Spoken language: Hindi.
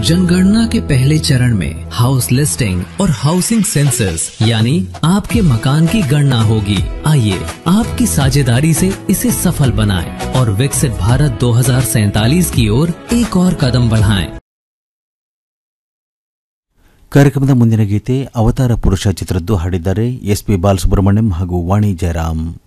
जनगणना के पहले चरण में हाउस लिस्टिंग और हाउसिंग सेंसस यानी आपके मकान की गणना होगी। आइए आपकी साझेदारी से इसे सफल बनाएं और विकसित भारत 2047 की ओर एक और कदम बढ़ाएं। ಕಾರ್ಯಕ್ರಮದ ಮುಂದಿನ ಗೀತೆ ಅವತಾರ ಪುರುಷ ಚಿತ್ರದ್ದು ಹಾಡಿದ್ದಾರೆ ಎಸ್ ಪಿ ಬಾಲಸುಬ್ರಹ್ಮಣ್ಯಂ ಹಾಗೂ ವಾಣಿ ಜಯರಾಮ್.